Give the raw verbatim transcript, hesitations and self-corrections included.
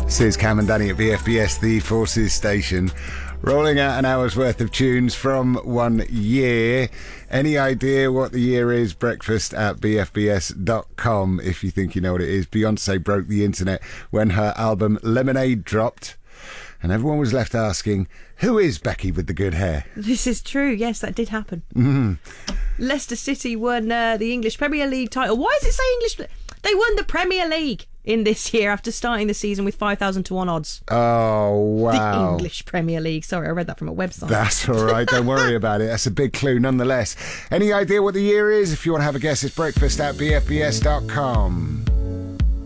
Says Cam and Danny at B F B S, the Forces station, rolling out an hour's worth of tunes from one year. Any idea what the year is? Breakfast at b f b s dot com if you think you know what it is. Beyonce broke the internet when her album Lemonade dropped, and everyone was left asking, who is Becky with the good hair? This is true. Yes, that did happen. Mm. Leicester City won uh, the English Premier League title. Why does it say English? They won the Premier League in this year after starting the season with five thousand to one odds. Oh, wow. The English Premier League. Sorry, I read that from a website. That's all right. Don't worry about it. That's a big clue nonetheless. Any idea what the year is? If you want to have a guess, it's breakfast at b f b s dot com.